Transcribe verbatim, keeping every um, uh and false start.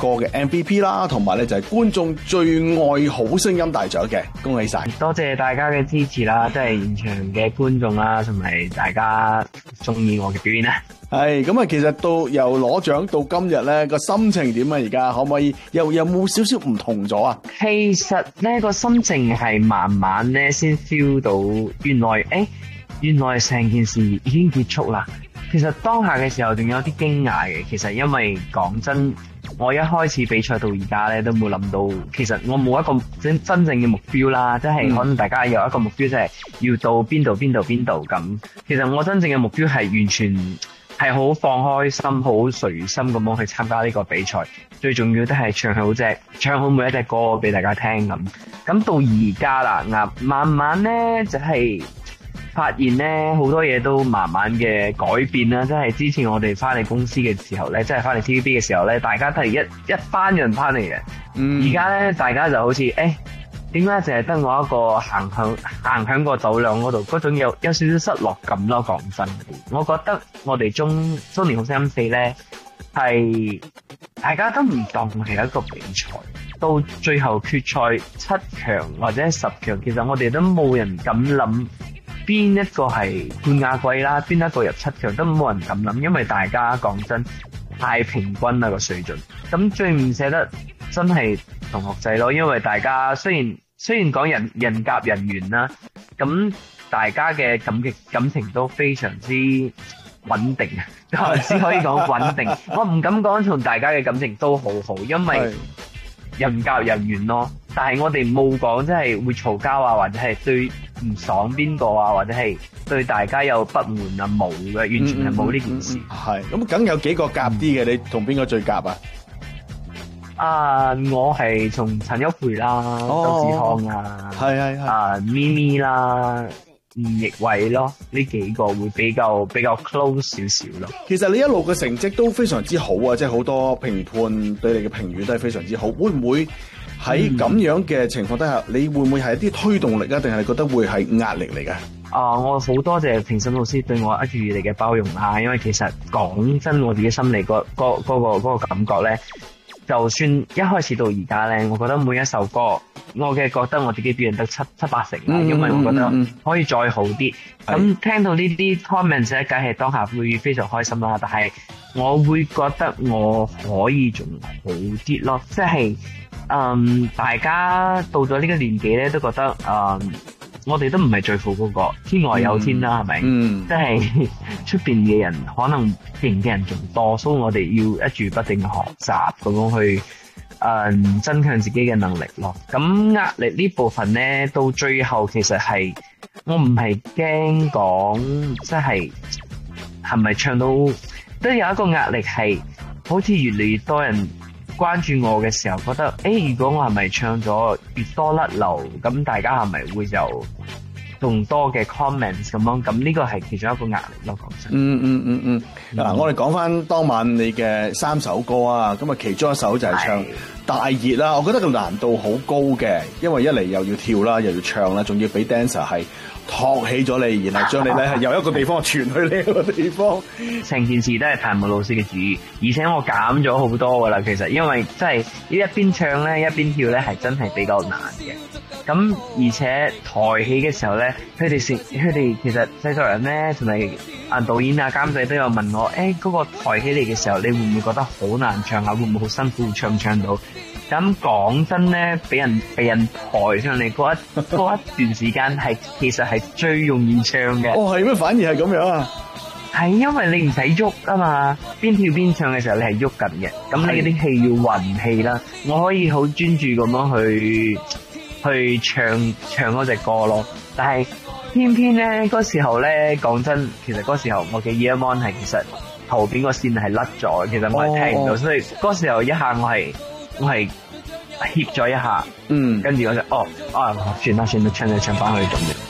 歌嘅 M V P 啦，同埋咧就係觀眾最愛好聲音大獎嘅，恭喜晒！ 多謝大家嘅支持啦，即係現場嘅觀眾啦，同埋大家中意我嘅表演啦。 係咁啊，其實到由攞獎到今日咧個心情點啊？而家可唔可以又有冇少少唔同咗啊？ 其實咧個心情係慢慢咧先 feel 到原來誒、欸，原來成件事已經結束啦。其實當下嘅時候仲有啲驚訝嘅，其實因為講真，我一開始比賽到而家咧都冇諗到，其實我冇一個真真正嘅目標啦，即係可能大家有一個目標，即係要到邊度邊度邊度咁。其實我真正嘅目標係完全係好放開心、好隨心咁樣去參加呢個比賽。最重要都係唱好隻，唱好每一隻歌俾大家聽咁。咁到而家啦，嗱，慢慢咧就係、是。發現咧好多嘢都慢慢嘅改變啦，即係之前我哋翻嚟公司嘅時候咧，即係翻嚟 T V B 嘅時候咧，大家都係一一班人翻嚟嘅。嗯，而家咧大家就好似誒，點解淨係得我一個行向行響個走廊嗰度，嗰種有有少少失落感咯。講真，我覺得我哋中中年好聲音四咧係大家都唔當係一個比賽，到最後決賽七強或者十強，其實我哋都冇人敢諗。邊一個係冠亞季啦，邊一個入七強都冇人敢諗，因為大家講真太平均啦個水準。咁最唔捨得真係同學仔咯，因為大家雖然雖然講人人夾人緣啦，咁大家嘅感情感情都非常之穩定啊，只可以講穩定。我唔敢講同大家嘅感情都好好，因為人夾人緣咯。但係我哋冇講即係會嘈交啊，或者係對唔爽邊個啊，或者係對大家有不滿啊，冇嘅，完全係冇呢件事。 係咁，梗有幾個夾啲嘅，你同邊個最夾啊？ 啊，我係從陳邱培啦、周志康啊， 係係係啊咪咪啦、吳亦偉咯，呢幾個會比較比較 close 少少咯。 其實你一路嘅成績都非常之好啊，即係好多評判對你嘅評語都係非常之好，會唔會？喺咁樣嘅情況底下，你會唔會係一啲推動力啊？定係你覺得會係壓力嚟嘅？ 啊、呃，我好多謝評審老師對我一直以嚟嘅包容啦。因為其實講真，我自己心裏嗰嗰嗰個嗰個感覺咧，就算一開始到而家咧，我覺得每一首歌，我嘅覺得我自己表現得七七八成啦，因為我覺得可以再好啲。咁、嗯、聽到呢啲 comments 咧，梗係當下會非常開心啦。但係我會覺得我可以仲好啲咯，即係。嗯，大家到咗呢個年紀咧，都覺得嗯，我哋都唔係最好嗰個，天外有天啦，係咪？嗯，即係出邊嘅人可能勁嘅人仲多，所以我哋要一住不停嘅學習咁樣去，嗯，增強自己嘅能力咯。咁壓力呢部分咧，到最後其實係我唔係驚講，即係係咪唱到都有一個壓力係，好似越嚟越多人。關注我嘅時候，覺得誒，如果我係咪唱咗越多甩流，咁大家係咪會有仲多嘅 comments 咁樣？咁呢個係其中一個壓力咯，講真。嗯嗯嗯嗯。嗱、嗯，我哋講翻當晚你嘅三首歌啊，咁啊，其中一首就係唱大熱啦。我覺得個難度好高嘅，因為一嚟又要跳啦，又要唱啦，仲要俾 dancer 係托起咗你，然後將你咧係由一個地方傳去呢一個地方。成件事都係譚木老師嘅主意，而且我減咗好多噶啦。其實因為真係呢一邊唱咧，一邊跳咧，係真係比較難嘅。咁而且抬起嘅時候咧，佢哋是佢哋其實製作人咧同埋啊導演啊監製都有問我，誒、欸、嗰、那個抬起嚟嘅時候，你會唔會覺得好難唱啊？會唔會好辛苦唱唔唱到？咁講真咧，俾人俾人抬上嚟嗰一嗰一段時間係其實係最容易唱嘅。哦，係咩？反而係咁樣啊？係因為你唔使喐啊嘛，邊跳邊唱嘅時候你係喐緊嘅，咁你啲氣要運氣啦。我可以好專注咁樣去去唱唱嗰隻歌咯，但係偏偏咧嗰時候咧，講真，其實嗰時候我嘅 earphone 係其實後邊個線係甩咗，其實我係聽唔到，哦、所以嗰時候一下我係我係怯咗一下，嗯，跟住我就哦啊算啦算啦，唱就唱翻去咁樣。